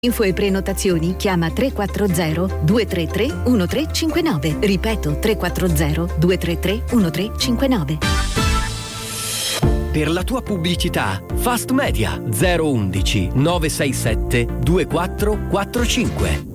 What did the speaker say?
Info e prenotazioni chiama 340 233 1359. Ripeto 340 233 1359. Per la tua pubblicità, Fast Media 011 967 2445.